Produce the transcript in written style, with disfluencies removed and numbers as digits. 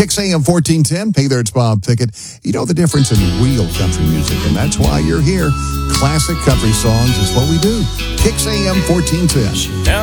Kix AM 1410. Hey there, it's Bob Pickett. You know the difference in real country music, and that's why you're here. Classic country songs is what we do. Kix AM 1410.